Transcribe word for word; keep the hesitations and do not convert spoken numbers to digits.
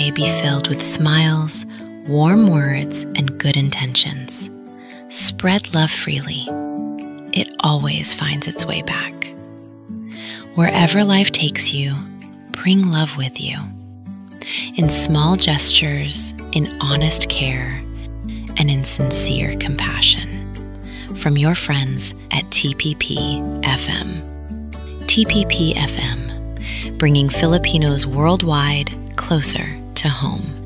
day be filled with smiles, warm words, and good intentions. Spread love freely. It always finds its way back. Wherever life takes you, bring love with you. In small gestures, in honest care, and in sincere compassion. From your friends at T P P F M. T P P F M, bringing Filipinos worldwide closer to home.